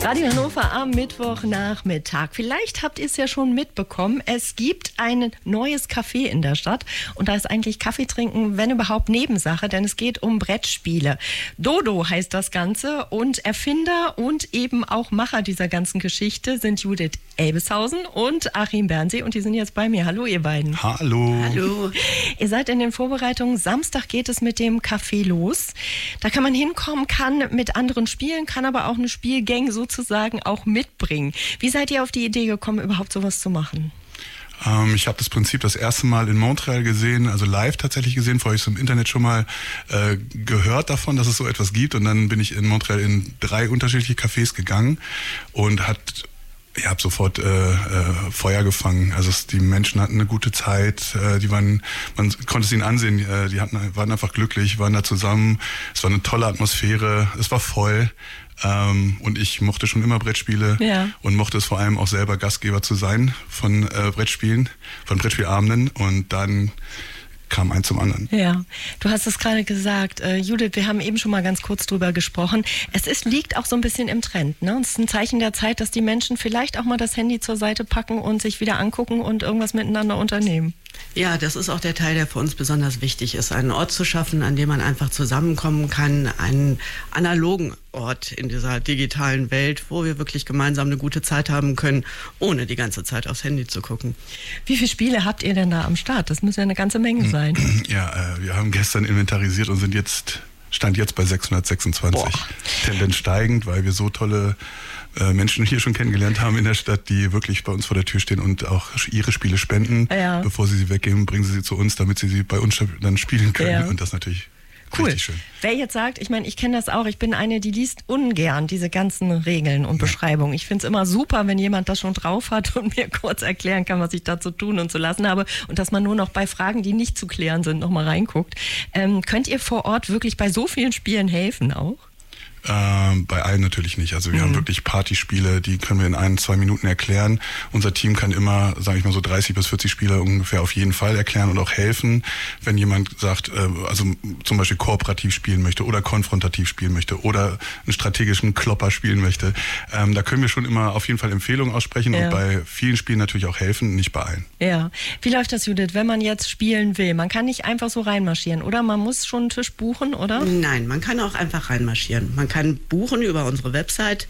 Radio Hannover am Mittwochnachmittag. Vielleicht habt ihr es ja schon mitbekommen. Es gibt ein neues Café in der Stadt. Und da ist eigentlich Kaffee trinken, wenn überhaupt, Nebensache. Denn es geht um Brettspiele. Dodo heißt das Ganze. Und Erfinder und eben auch Macher dieser ganzen Geschichte sind Judith Elbeshausen und Achim Bernsee. Und die sind jetzt bei mir. Hallo, ihr beiden. Hallo. Hallo. Ihr seid in den Vorbereitungen. Samstag geht es mit dem Café los. Da kann man hinkommen, kann mit anderen spielen, kann aber auch eine Spielgang sozusagen auch mitbringen. Wie seid ihr auf die Idee gekommen, überhaupt sowas zu machen? Ich habe das Prinzip das erste Mal in Montreal gesehen, also live tatsächlich gesehen. Vorher habe ich es im Internet schon mal gehört davon, dass es so etwas gibt. Und dann bin ich in Montreal in 3 unterschiedliche Cafés gegangen und ich habe sofort Feuer gefangen. Also die Menschen hatten eine gute Zeit. Man konnte es ihnen ansehen. Die waren einfach glücklich, waren da zusammen. Es war eine tolle Atmosphäre. Es war voll. Und ich mochte schon immer Brettspiele und mochte es vor allem auch selber Gastgeber zu sein von Brettspielen, von Brettspielabenden. Und dann kam eins zum anderen. Ja, du hast es gerade gesagt, Judith, wir haben eben schon mal ganz kurz drüber gesprochen. Liegt auch so ein bisschen im Trend, ne? Und es ist ein Zeichen der Zeit, dass die Menschen vielleicht auch mal das Handy zur Seite packen und sich wieder angucken und irgendwas miteinander unternehmen. Ja, das ist auch der Teil, der für uns besonders wichtig ist, einen Ort zu schaffen, an dem man einfach zusammenkommen kann, einen analogen Ort in dieser digitalen Welt, wo wir wirklich gemeinsam eine gute Zeit haben können, ohne die ganze Zeit aufs Handy zu gucken. Wie viele Spiele habt ihr denn da am Start? Das müssen ja eine ganze Menge sein. Ja, wir haben gestern inventarisiert und Stand jetzt bei 626. Boah. Tendenz steigend, weil wir so tolle Menschen hier schon kennengelernt haben in der Stadt, die wirklich bei uns vor der Tür stehen und auch ihre Spiele spenden. Ja. Bevor sie weggeben, bringen sie zu uns, damit sie bei uns dann spielen können. Ja. Und das natürlich cool. Richtig schön. Wer jetzt sagt, ich kenne das auch, ich bin eine, die liest ungern diese ganzen Regeln und Beschreibungen. Ich finde es immer super, wenn jemand das schon drauf hat und mir kurz erklären kann, was ich da zu tun und zu lassen habe und dass man nur noch bei Fragen, die nicht zu klären sind, nochmal reinguckt. Könnt ihr vor Ort wirklich bei so vielen Spielen helfen auch? Bei allen natürlich nicht. Also wir haben wirklich Partyspiele, die können wir in 1-2 Minuten erklären. Unser Team kann immer, sage ich mal so 30 bis 40 Spiele ungefähr auf jeden Fall erklären und auch helfen, wenn jemand sagt, also zum Beispiel kooperativ spielen möchte oder konfrontativ spielen möchte oder einen strategischen Klopper spielen möchte. Da können wir schon immer auf jeden Fall Empfehlungen aussprechen und bei vielen Spielen natürlich auch helfen, nicht bei allen. Ja. Wie läuft das, Judith, wenn man jetzt spielen will? Man kann nicht einfach so reinmarschieren, oder? Man muss schon einen Tisch buchen, oder? Nein, man kann auch einfach reinmarschieren. Man kann buchen über unsere Website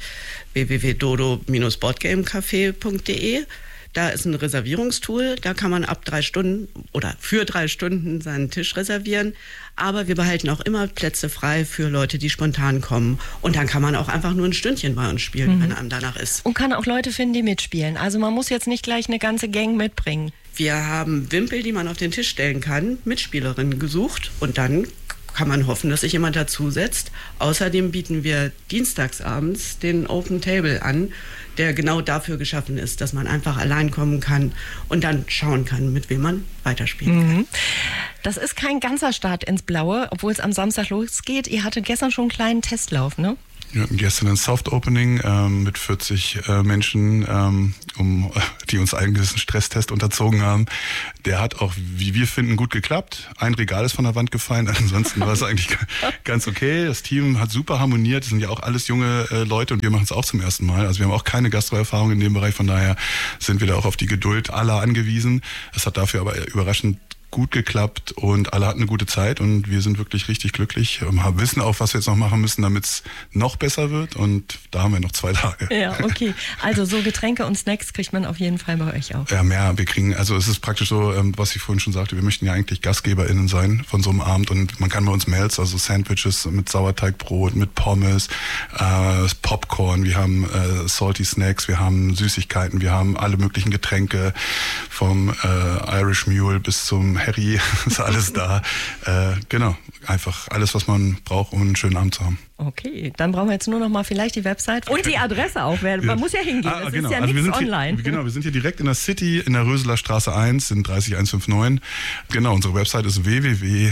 www.dodo-boardgamecafé.de. Da ist ein Reservierungstool, da kann man ab 3 Stunden oder für 3 Stunden seinen Tisch reservieren. Aber wir behalten auch immer Plätze frei für Leute, die spontan kommen. Und dann kann man auch einfach nur ein Stündchen bei uns spielen, wenn einem danach ist. Und kann auch Leute finden, die mitspielen. Also man muss jetzt nicht gleich eine ganze Gang mitbringen. Wir haben Wimpel, die man auf den Tisch stellen kann, Mitspielerinnen gesucht. Und dann kann man hoffen, dass sich jemand dazusetzt. Außerdem bieten wir dienstagsabends den Open Table an, der genau dafür geschaffen ist, dass man einfach allein kommen kann und dann schauen kann, mit wem man weiterspielen kann. Das ist kein ganzer Start ins Blaue, obwohl es am Samstag losgeht. Ihr hattet gestern schon einen kleinen Testlauf, ne? Wir hatten gestern ein Soft-Opening mit 40 Menschen, die uns einen gewissen Stresstest unterzogen haben. Der hat auch, wie wir finden, gut geklappt. Ein Regal ist von der Wand gefallen, ansonsten war es eigentlich ganz okay. Das Team hat super harmoniert, das sind ja auch alles junge Leute und wir machen es auch zum ersten Mal. Also wir haben auch keine Gastro-Erfahrung in dem Bereich, von daher sind wir da auch auf die Geduld aller angewiesen. Es hat dafür aber überraschend gut geklappt und alle hatten eine gute Zeit und wir sind wirklich richtig glücklich, wissen auch, was wir jetzt noch machen müssen, damit es noch besser wird und da haben wir noch 2 Tage. Ja, okay. Also so Getränke und Snacks kriegt man auf jeden Fall bei euch auch. Ja, mehr. Wir kriegen, also es ist praktisch so, was ich vorhin schon sagte, wir möchten ja eigentlich GastgeberInnen sein von so einem Abend und man kann bei uns Melts, also Sandwiches mit Sauerteigbrot, mit Pommes, Popcorn, wir haben Salty Snacks, wir haben Süßigkeiten, wir haben alle möglichen Getränke vom Irish Mule bis zum Harry, ist alles da. Genau, einfach alles, was man braucht, um einen schönen Abend zu haben. Okay, dann brauchen wir jetzt nur noch mal vielleicht die Website und die Adresse auch. Man muss ja hingehen, das ist ja nichts online. Wir sind hier direkt in der City, in der Röseler Straße 1, in 30159. Genau, unsere Website ist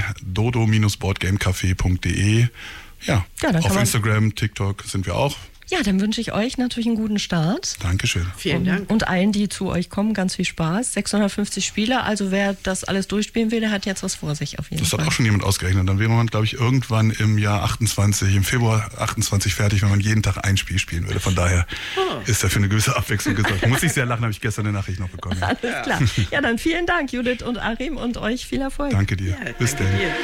www.dodo-boardgamecafé.de. Ja, auf Instagram, TikTok sind wir auch. Ja, dann wünsche ich euch natürlich einen guten Start. Dankeschön. Vielen Dank. Und allen, die zu euch kommen, ganz viel Spaß. 650 Spieler, also wer das alles durchspielen will, der hat jetzt was vor sich auf jeden Fall. Das hat auch schon jemand ausgerechnet. Dann wäre man, glaube ich, irgendwann im Februar 28 fertig, wenn man jeden Tag ein Spiel spielen würde. Von daher ist dafür eine gewisse Abwechslung gesorgt. Muss ich sehr lachen, habe ich gestern eine Nachricht noch bekommen. Alles klar. Ja, dann vielen Dank, Judith und Achim, und euch viel Erfolg. Danke dir. Ja, Bis danke dann. dir.